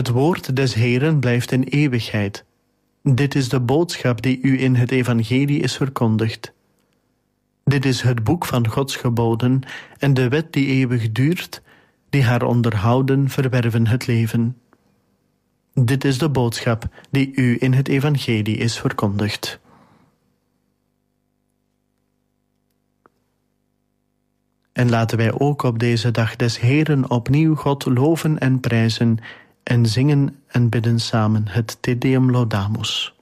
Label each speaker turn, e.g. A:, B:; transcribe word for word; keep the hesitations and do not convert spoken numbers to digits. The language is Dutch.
A: Het woord des Heeren blijft in eeuwigheid. Dit is de boodschap die u in het evangelie is verkondigd. Dit is het boek van Gods geboden en de wet die eeuwig duurt, die haar onderhouden verwerven het leven. Dit is de boodschap die u in het evangelie is verkondigd. En laten wij ook op deze dag des Heeren opnieuw God loven en prijzen en zingen en bidden samen het Te Deum Laudamus.